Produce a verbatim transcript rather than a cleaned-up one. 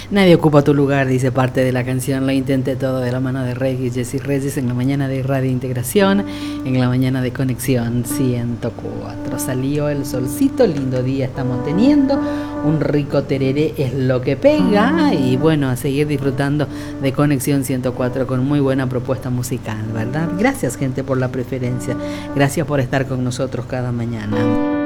Nadie ocupa tu lugar, dice parte de la canción. Lo intenté todo de la mano de Reggie, Jessy Reyes en la mañana de Radio Integración, en la mañana de Conexión ciento cuatro. Salió el solcito, lindo día estamos teniendo. Un rico tereré es lo que pega. Y bueno, a seguir disfrutando de Conexión ciento cuatro con muy buena propuesta musical, ¿verdad? Gracias, gente, por la preferencia. Gracias por estar con nosotros cada mañana.